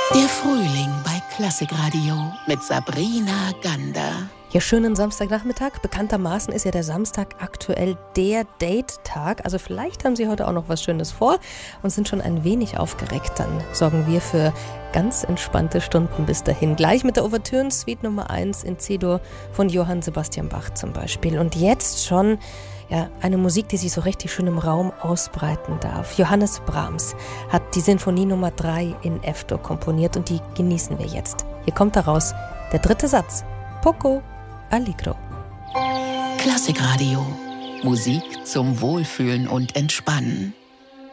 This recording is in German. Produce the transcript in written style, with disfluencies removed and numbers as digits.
Der Frühling bei Klassikradio mit Sabrina Gander. Ja, schönen Samstagnachmittag. Bekanntermaßen ist ja der Samstag aktuell der Date-Tag. Also vielleicht haben Sie heute auch noch was Schönes vor und sind schon ein wenig aufgeregt. Dann sorgen wir für ganz entspannte Stunden bis dahin. Gleich mit der Ouvertüren-Suite Nummer 1 in C-Dur von Johann Sebastian Bach zum Beispiel. Und jetzt schon eine Musik, die sich so richtig schön im Raum ausbreiten darf. Johannes Brahms hat die Sinfonie Nummer 3 in F-Dur komponiert und die genießen wir jetzt. Hier kommt daraus der dritte Satz. Poco Allegro. Klassikradio. Musik zum Wohlfühlen und Entspannen.